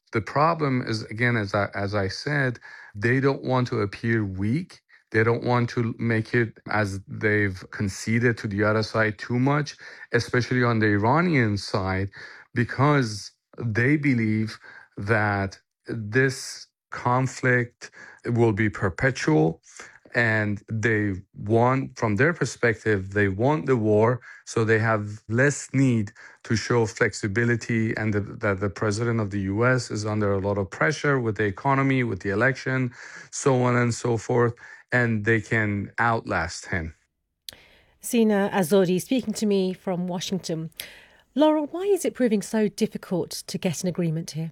The problem is, again, as I said, they don't want to appear weak. They don't want to make it as they've conceded to the other side too much, especially on the Iranian side, because they believe that this conflict will be perpetual, and they want, from their perspective, they want the war, so they have less need to show flexibility, and that the president of the US is under a lot of pressure with the economy, with the election, so on and so forth, and they can outlast him. Sina Azodi speaking to me from Washington. Laurel, why is it proving so difficult to get an agreement here?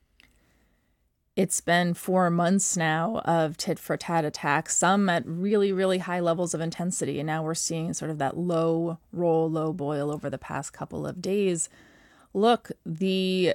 It's been 4 months now of tit-for-tat attacks, some at really, really high levels of intensity. And now we're seeing sort of that low roll, low boil over the past couple of days. Look, the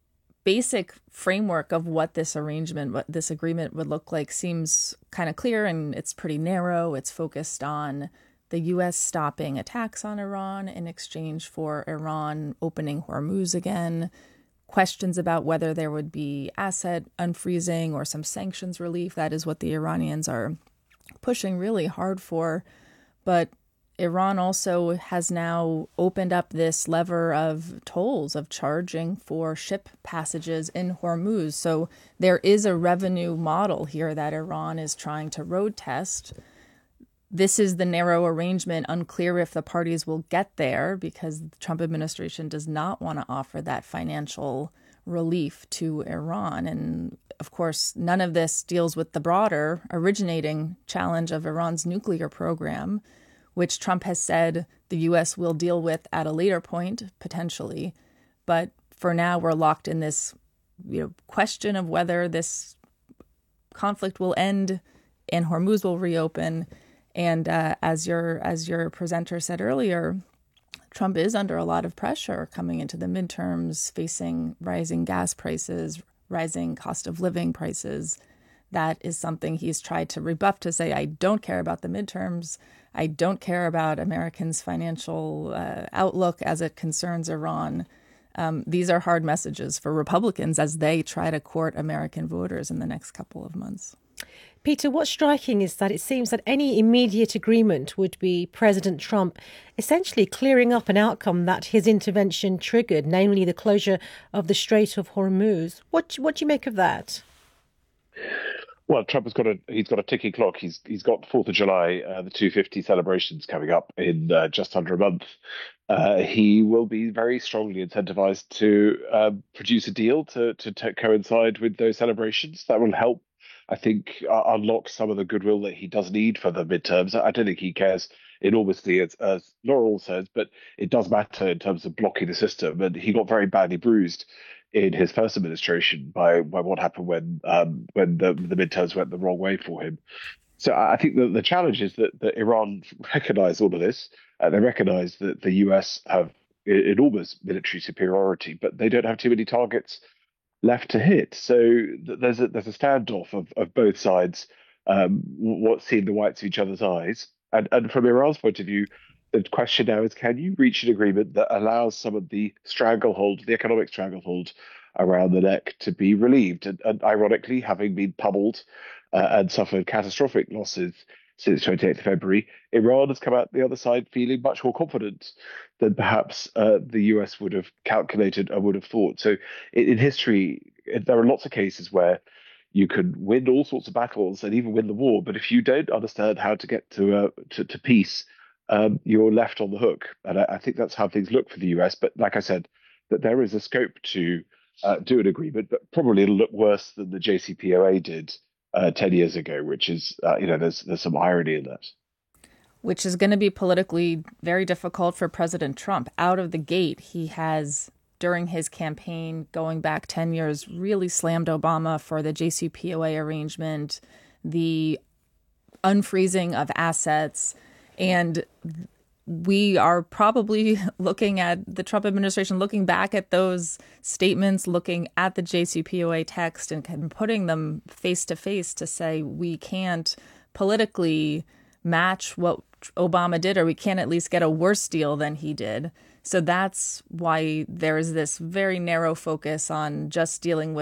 basic framework of what this agreement would look like seems kind of clear, and it's pretty narrow. It's focused on the U.S. stopping attacks on Iran in exchange for Iran opening Hormuz again, questions about whether there would be asset unfreezing or some sanctions relief. That is what the Iranians are pushing really hard for. But Iran also has now opened up this lever of tolls, of charging for ship passages in Hormuz. So there is a revenue model here that Iran is trying to road test. This is the narrow arrangement, unclear if the parties will get there, because the Trump administration does not want to offer that financial relief to Iran. And of course, none of this deals with the broader originating challenge of Iran's nuclear program, which Trump has said the U.S. will deal with at a later point, potentially. But for now, we're locked in this question of whether this conflict will end and Hormuz will reopen. And as your presenter said earlier, Trump is under a lot of pressure coming into the midterms, facing rising gas prices, rising cost of living prices. That is something he's tried to rebuff, to say, I don't care about the midterms. I don't care about Americans' financial outlook as it concerns Iran. These are hard messages for Republicans as they try to court American voters in the next couple of months. Peter, what's striking is that it seems that any immediate agreement would be President Trump essentially clearing up an outcome that his intervention triggered, namely the closure of the Strait of Hormuz. What do you make of that? Well, Trump has got a ticking clock. He's got 4th of July, the 250 celebrations coming up in just under a month. He will be very strongly incentivized to produce a deal to coincide with those celebrations. That will help, I think, unlock some of the goodwill that he does need for the midterms. I don't think he cares enormously, as Laurel says, but it does matter in terms of blocking the system. And he got very badly bruised in his first administration by what happened when the midterms went the wrong way for him. So I think that the challenge is that Iran recognize all of this. They recognize that the US have enormous military superiority, but they don't have too many targets left to hit. So there's a standoff of both sides, what's seeing the whites of each other's eyes. And from Iran's point of view, the question now is, can you reach an agreement that allows some of the stranglehold, the economic stranglehold around the neck, to be relieved? And ironically, having been pummeled and suffered catastrophic losses since 28th of February, Iran has come out the other side feeling much more confident than perhaps the US would have calculated or would have thought. So in history, there are lots of cases where you can win all sorts of battles and even win the war, but if you don't understand how to get to peace, you're left on the hook. And I think that's how things look for the US. But like I said, that there is a scope to do an agreement, but probably it'll look worse than the JCPOA did 10 years ago, which is, there's some irony in that. Which is going to be politically very difficult for President Trump. Out of the gate, he has, during his campaign, going back 10 years, really slammed Obama for the JCPOA arrangement, the unfreezing of assets. And we are probably looking at the Trump administration, looking back at those statements, looking at the JCPOA text and putting them face to face to say we can't politically match what Obama did, or we can't at least get a worse deal than he did. So that's why there is this very narrow focus on just dealing with